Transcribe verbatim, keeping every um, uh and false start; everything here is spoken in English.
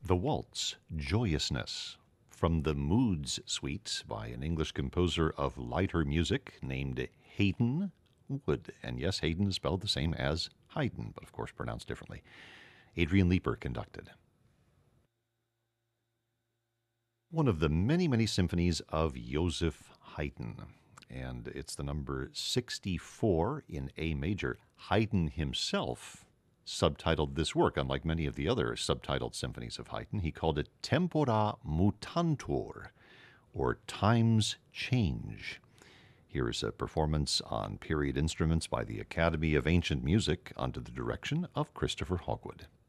The Waltz, Joyousness, from the Moods Suite by an English composer of lighter music named Hayden Wood. And yes, Hayden is spelled the same as Haydn, but of course pronounced differently. Adrian Leeper conducted. One of the many, many symphonies of Joseph Haydn, and it's the number sixty-four in A major. Haydn himself subtitled this work, unlike many of the other subtitled symphonies of Haydn. He called it Tempora Mutantur, or Times Change. Here is a performance on period instruments by the Academy of Ancient Music under the direction of Christopher Hogwood.